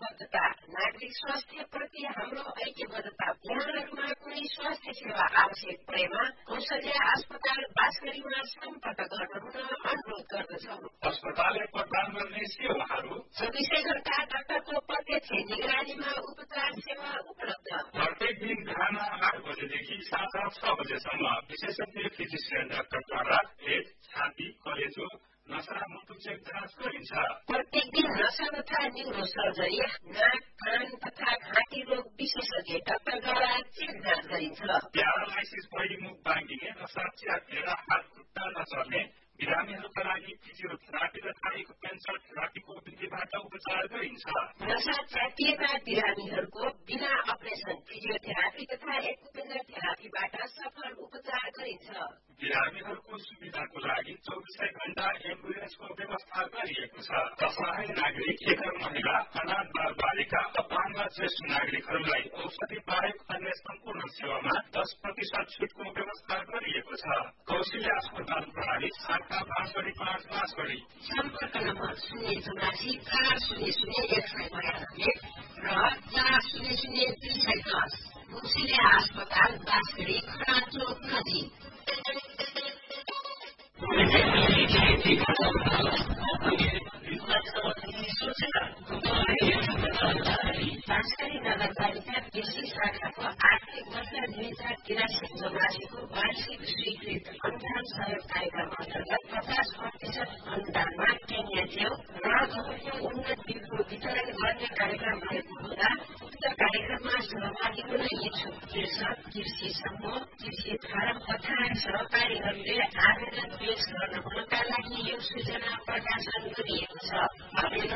प्रतिबद्धता नागरिक स्वास्थ्य प्रति हाम्रो ऐक्यबद्धता यहाँहरूमा कुनै स्वास्थ्य सेवा आवश्यक परेमा कौशल्या अस्पताल बाँसगढीमा सम्पर्क गर्न अनुरोध गर्दछौ। अस्पतालले प्रदान गर्ने सेवाहरू 24 घण्टा डाक्टरको प्रत्यक्ष निगरानीमा उपचार सेवा उपलब्ध। प्रत्येक दिन बिहान 8 बजेदेखि साँझ 6 बजेसम्म विशेषज्ञ फिजिसियन डाक्टरद्वारा पेट, छाती, कलेजो, नसा, मुटु चेक जाँच गरिन्छ। प्रत्येक दिन नसा तथा न्युरो सर्जरी, नाक, कान तथा घाँटी रोग विशेषज्ञ डाक्टरद्वारा चेक जाँच गरिन्छ। प्यारालाइसिस, बहिमुख बाङ्गिने, नसा च्यापेर हात खुट्टा नचल्ने बिरामीहरूका लागि फिजियोथेरापी तथा एक्युपेन्सर थेरापीको विधिबाट उपचार गरिन्छ। नसा च्यापिएका बिरामीहरूको बिना अपरेसन फिजियोथेरापी तथा एक्युपेन्सर थेरापीबाट सफल उपचार गरिन्छ। बिरामीहरूको सुविधाको लागि 24 घण्टा एम्बुलेन्सको व्यवस्था गरिएको छ। असहाय नागरिक, एघर महिला, अनाथ बाल बालिका, अपाङ्ग ज्येष्ठ नागरिकहरूलाई औषधि बाहेक अन्य सम्पूर्ण सेवामा 10% छुटको व्यवस्था गरिएको छ। कौशल्या अस्पताल प्रणाली शाखा बाँसगढी 5 बाँसगढी। सम्पर्क नम्बर 084 400 192 र 400 310। कौशल्या अस्पताल बाँसगढी खडा चोक नजिक। बाँसगढी नगरपालिका कृषि शाखाको आर्थिक वर्ष 2083-84 को वार्षिक स्वीकृत अनुदान सहयोग कार्यक्रम अन्तर्गत 50% अनुदानमा केन्या च्याउ र गहुँको उन्नत बिउको वितरण गर्ने कार्यक्रम भएको हुँदा उक्त कार्यक्रममा सहभागी हुन इच्छुक कृषक, कृषि समूह, कृषि फारम तथा सहकारीहरूले आवेदन पेश गर्न हुनका लागि यो सूचना प्रकाशन गरिएको छ।